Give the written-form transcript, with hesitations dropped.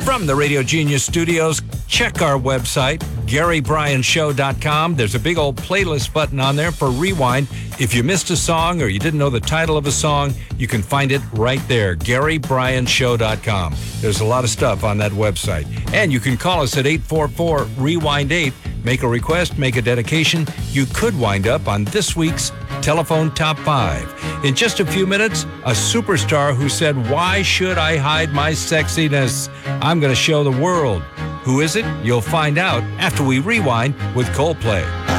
From the Radio Genius Studios, check our website, GaryBryanShow.com. There's a big old playlist button on there for rewind. If you missed a song or you didn't know the title of a song, you can find it right there, GaryBryanShow.com. There's a lot of stuff on that website. And you can call us at 844-REWIND-8. Make a request, make a dedication. You could wind up on this week's Telephone Top 5. In just a few minutes, a superstar who said, "Why should I hide my sexiness? I'm going to show the world." Who is it? You'll find out after we rewind with Coldplay.